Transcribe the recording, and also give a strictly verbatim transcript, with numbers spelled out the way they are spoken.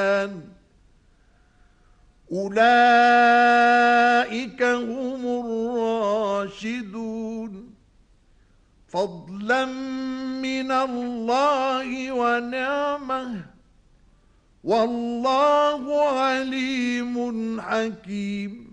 أولئك هم الراشدون فضلا من الله ونعمه والله عليم حكيم.